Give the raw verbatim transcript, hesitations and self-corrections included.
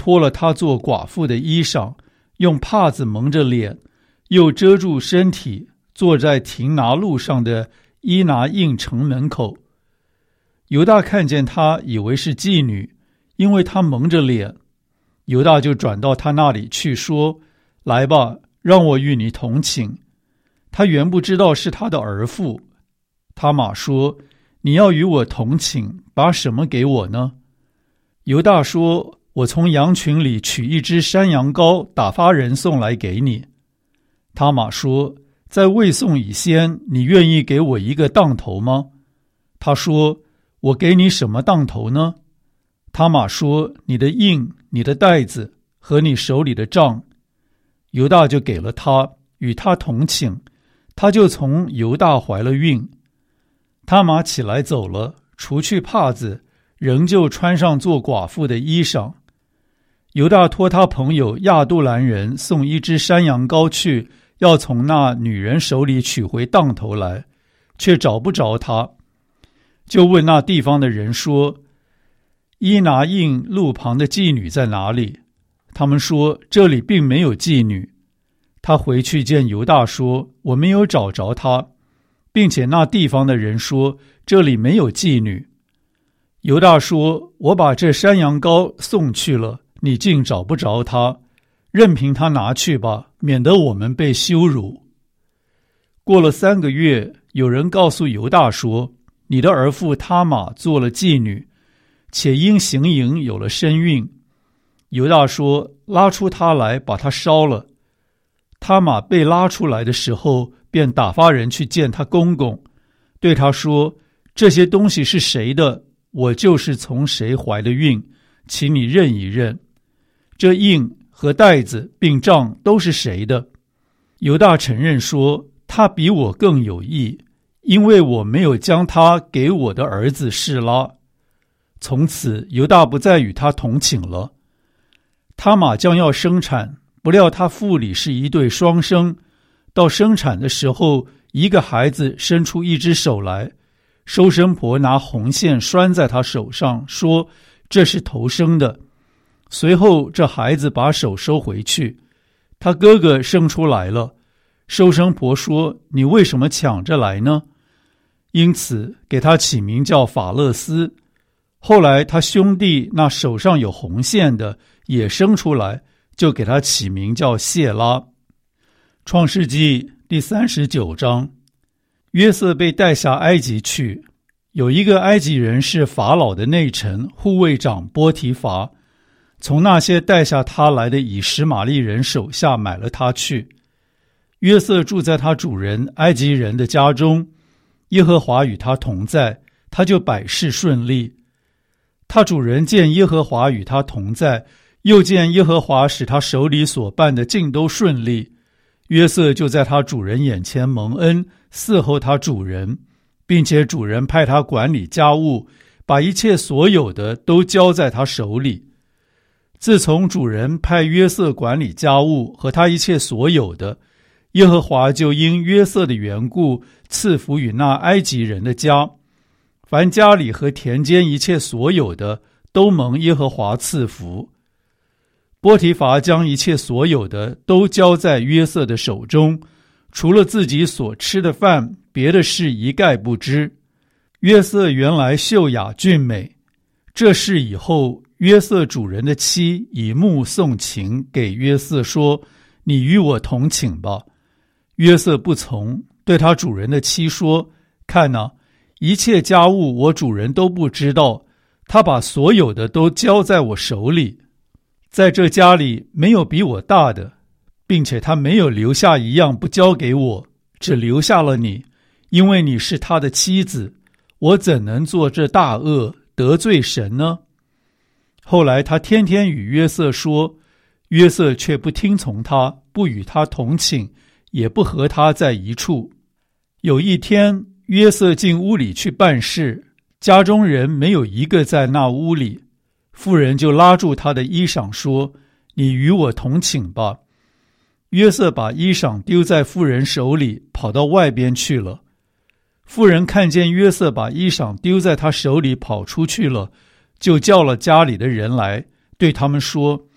脱了他做寡妇的衣裳，用帕子蒙着脸，又遮住身体，坐在亭拿路上的伊拿印城门口。犹大看见他，以为是妓女，因为他蒙着脸。犹大就转到他那里去，说：来吧，让我与你同寝。他原不知道是他的儿妇。他玛说：你要与我同寝，把什么给我呢？犹大说：我从羊群里取一只山羊羔，打发人送来给你。他玛说：在未送以先，你愿意给我一个当头吗？他说：我给你什么当头呢？他玛说：你的印、你的带子和你手里的杖。犹大就给了他，与他同寝，他就从犹大怀了孕。他玛起来走了，除去帕子，仍旧穿上做寡妇的衣裳。犹大托他朋友亚杜兰人送一只山羊羔去，要从那女人手里取回当头来，却找不着他，就问那地方的人说：伊拿印路旁的妓女在哪里？他们说：这里并没有妓女。他回去见犹大说：我没有找着她，并且那地方的人说：这里没有妓女。犹大说：我把这山羊羔送去了，你竟找不着他，任凭他拿去吧，免得我们被羞辱。过了三个月，有人告诉犹大说：你的儿妇他玛做了妓女，且因行淫有了身孕。犹大说：拉出他来，把他烧了。他玛被拉出来的时候，便打发人去见他公公，对他说：这些东西是谁的？我就是从谁怀的孕，请你认一认。这印和带子并杖都是谁的？犹大承认说：他比我更有义，因为我没有将他给我的儿子示拉。从此犹大不再与他同寝了。他玛将要生产，不料他腹里是一对双生，到生产的时候，一个孩子伸出一只手来，收生婆拿红线拴在他手上，说：这是头生的。随后这孩子把手收回去。他哥哥生出来了，收生婆说：你为什么抢着来呢？因此给他起名叫法勒斯。后来他兄弟那手上有红线的也生出来，就给他起名叫谢拉。创世纪第三十九章。约瑟被带下埃及去，有一个埃及人是法老的内臣护卫长波提乏，从那些带下他来的以实玛利人手下买了他去。约瑟住在他主人埃及人的家中，耶和华与他同在，他就百事顺利。他主人见耶和华与他同在，又见耶和华使他手里所办的尽都顺利，约瑟就在他主人眼前蒙恩，伺候他主人，并且主人派他管理家务，把一切所有的都交在他手里。自从主人派约瑟管理家务和他一切所有的，耶和华就因约瑟的缘故赐福与那埃及人的家，凡家里和田间一切所有的都蒙耶和华赐福。波提乏将一切所有的都交在约瑟的手中，除了自己所吃的饭，别的事一概不知。约瑟原来秀雅俊美，这事以后，约瑟主人的妻以目送情给约瑟说：你与我同寝吧。约瑟不从，对他主人的妻说：看哪，一切家务我主人都不知道，他把所有的都交在我手里，在这家里没有比我大的，并且他没有留下一样不交给我，只留下了你，因为你是他的妻子，我怎能做这大恶，得罪神呢？后来他天天与约瑟说，约瑟却不听从他，不与他同寝，也不和他在一处。有一天，约瑟进屋里去办事，家中人没有一个在那屋里，妇人就拉住他的衣裳说：你与我同寝吧。约瑟把衣裳丢在妇人手里，跑到外边去了。妇人看见约瑟把衣裳丢在他手里跑出去了，就叫了家里的人来，对他们说：